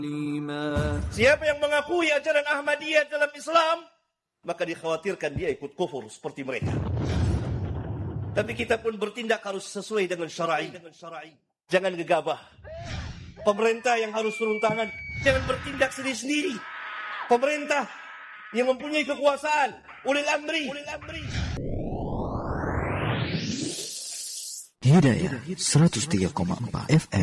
Siapa yang mengakui ajaran Ahmadiyah dalam Islam, maka dikhawatirkan dia ikut kufur seperti mereka. Tapi kita pun bertindak harus sesuai dengan syar'i. Jangan gegabah. Pemerintah yang harus turun tangan, jangan bertindak sendiri-sendiri. Pemerintah yang mempunyai kekuasaan, ulil amri. Hidayah 103,4 FM.